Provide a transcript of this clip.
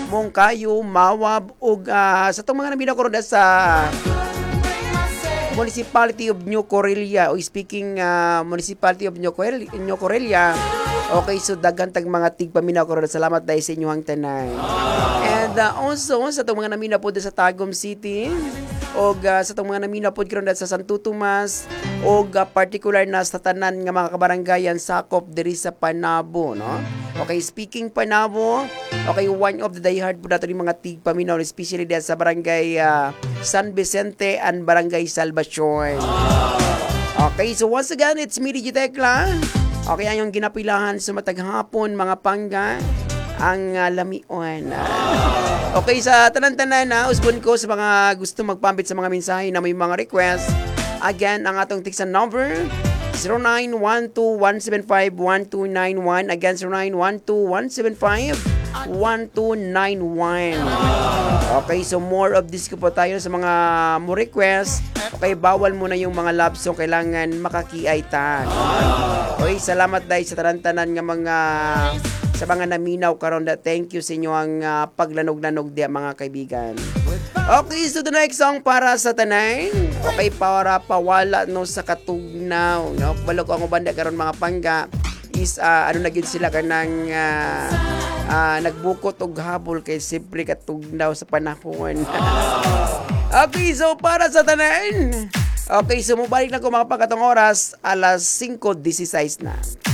Mongkayo, Mawab, ug sa itong mga nabina ko ron sa Municipality of New Corelia, o speaking Municipality of New Corelia. Okay, so daghan tag mga tigpaminaw ko ron. Salamat dahil sa inyong tanan. And also sa itong mga namina po sa Tagum City, o sa itong mga namina po karon sa Santo Tomas, o particular na sa tanan nga mga kabaranggayan sakop diri sa Panabo, no? Okay, speaking Panabo, okay, one of the diehard po nato ni mga tigpaminaw, especially dyan sa barangay San Vicente and barangay Salvacion. Okay, so once again, it's me, DJ Tekla. Okay, ang yung ginapilahan sa mataghapon, mga pangga, ang lamion. Okay, sa tanan-tanan na, usbon ko sa mga gusto magpambit sa mga mensahe na may mga request. Again, ang atong tiksan number, 0912-175-1291. Again, 0912-175-1291. Okay, so more of this ko po tayo sa mga mo request. Okay, bawal muna yung mga love song, kailangan makakiaitan. Okay, salamat dahil sa tanan-tanan nga mga sa mga naminaw karon. Thank you sa inyo ang paglanog-lanog diya mga kaibigan. Okay, so the next song para sa tanan. Okay, para pawala no sa katugnaw, no? Balo ko ang banda karon mga pangga is ano na gid sila kanang nagbukot og habol kay simple katugnaw sa panahon. Okay, so para sa tanan. Okay, so mubalik na ko mga pagkatong oras, alas 5:16 na.